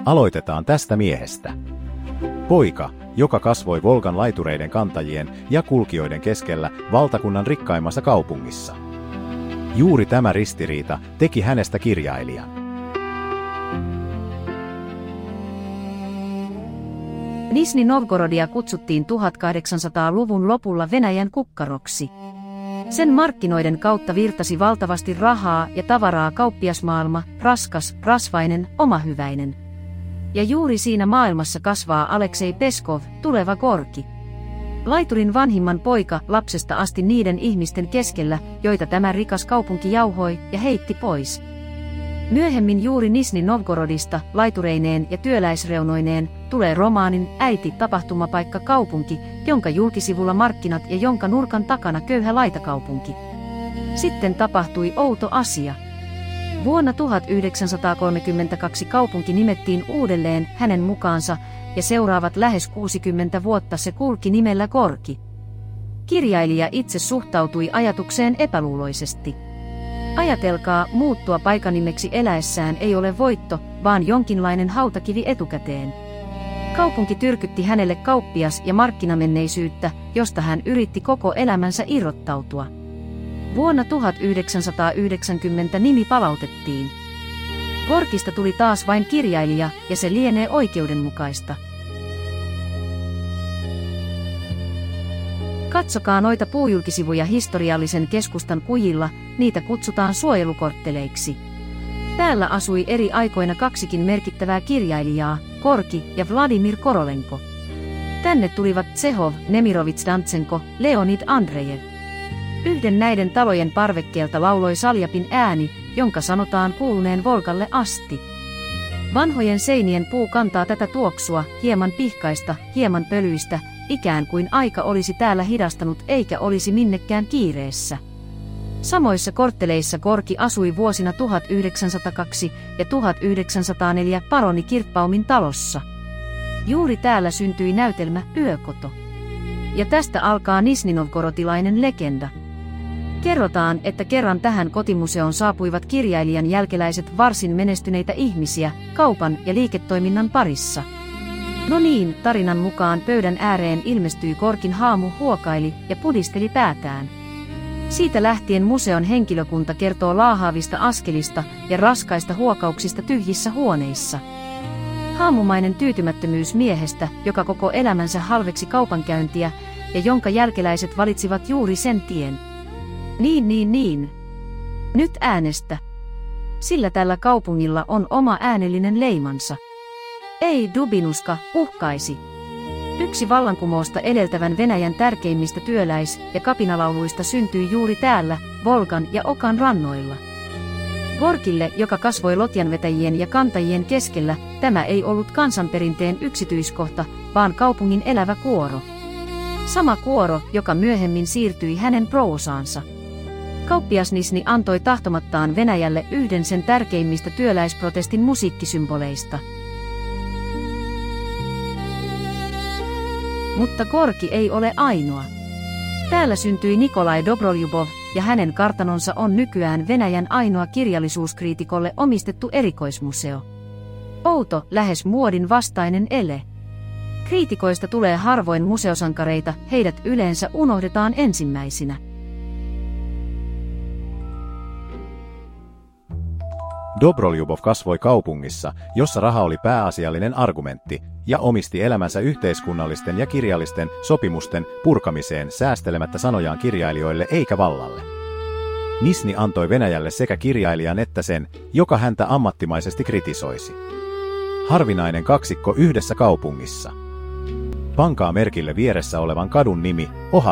Aloitetaan tästä miehestä. Poika, joka kasvoi Volgan laitureiden kantajien ja kulkijoiden keskellä valtakunnan rikkaimmassa kaupungissa. Juuri tämä ristiriita teki hänestä kirjailijan. Nižnij Novgorodia kutsuttiin 1800-luvun lopulla Venäjän kukkaroksi. Sen markkinoiden kautta virtasi valtavasti rahaa ja tavaraa kauppiasmaailma, raskas, rasvainen, omahyväinen. Ja juuri siinä maailmassa kasvaa Aleksei Peskov, tuleva Gorki. Laiturin vanhimman poika lapsesta asti niiden ihmisten keskellä, joita tämä rikas kaupunki jauhoi ja heitti pois. Myöhemmin juuri Nižnij Novgorodista, laitureineen ja työläisreunoineen, tulee romaanin Äiti tapahtumapaikka kaupunki, jonka julkisivulla markkinat ja jonka nurkan takana köyhä laitakaupunki. Sitten tapahtui outo asia. Vuonna 1932 kaupunki nimettiin uudelleen hänen mukaansa, ja seuraavat lähes 60 vuotta se kulki nimellä Gorki. Kirjailija itse suhtautui ajatukseen epäluuloisesti. Ajatelkaa, muuttua paikanimeksi eläessään ei ole voitto, vaan jonkinlainen hautakivi etukäteen. Kaupunki tyrkytti hänelle kauppias- ja markkinamenneisyyttä, josta hän yritti koko elämänsä irrottautua. Vuonna 1990 nimi palautettiin. Gorkista tuli taas vain kirjailija, ja se lienee oikeudenmukaista. Katsokaa noita puujulkisivuja historiallisen keskustan kujilla, niitä kutsutaan suojelukortteleiksi. Täällä asui eri aikoina kaksikin merkittävää kirjailijaa, Gorki ja Vladimir Korolenko. Tänne tulivat Tsehov, Nemirovits Dantsenko, Leonid Andrejev. Yhden näiden talojen parvekkeelta lauloi Saljapin ääni, jonka sanotaan kuuluneen Volgalle asti. Vanhojen seinien puu kantaa tätä tuoksua, hieman pihkaista, hieman pölyistä, ikään kuin aika olisi täällä hidastanut eikä olisi minnekään kiireessä. Samoissa kortteleissa Gorki asui vuosina 1902 ja 1904 paroni Kirpbaumin talossa. Juuri täällä syntyi näytelmä Yökoto. Ja tästä alkaa nižninovgorodilainen legenda. Kerrotaan, että kerran tähän kotimuseoon saapuivat kirjailijan jälkeläiset varsin menestyneitä ihmisiä, kaupan ja liiketoiminnan parissa. No niin, tarinan mukaan pöydän ääreen ilmestyi Gorkin haamu, huokaili ja pudisteli päätään. Siitä lähtien museon henkilökunta kertoo laahaavista askelista ja raskaista huokauksista tyhjissä huoneissa. Haamumainen tyytymättömyys miehestä, joka koko elämänsä halveksi kaupankäyntiä ja jonka jälkeläiset valitsivat juuri sen tien. Niin. Nyt äänestä. Sillä tällä kaupungilla on oma äänellinen leimansa. Ei Dubinuska, uhkaisi. Yksi vallankumousta edeltävän Venäjän tärkeimmistä työläis- ja kapinalauluista syntyi juuri täällä, Volgan ja Okan rannoilla. Gorkille, joka kasvoi lotjanvetäjien ja kantajien keskellä, tämä ei ollut kansanperinteen yksityiskohta, vaan kaupungin elävä kuoro. Sama kuoro, joka myöhemmin siirtyi hänen proosaansa. Kauppias Nižnij antoi tahtomattaan Venäjälle yhden sen tärkeimmistä työläisprotestin musiikkisymboleista. Mutta Gorki ei ole ainoa. Täällä syntyi Nikolai Dobroljubov, ja hänen kartanonsa on nykyään Venäjän ainoa kirjallisuuskriitikolle omistettu erikoismuseo. Outo, lähes muodin vastainen ele. Kriitikoista tulee harvoin museosankareita, heidät yleensä unohdetaan ensimmäisinä. Dobroljubov kasvoi kaupungissa, jossa raha oli pääasiallinen argumentti, ja omisti elämänsä yhteiskunnallisten ja kirjallisten sopimusten purkamiseen säästelemättä sanojaan kirjailijoille eikä vallalle. Nižnij antoi Venäjälle sekä kirjailijan että sen, joka häntä ammattimaisesti kritisoisi. Harvinainen kaksikko yhdessä kaupungissa. Pankaa merkille vieressä olevan kadun nimi,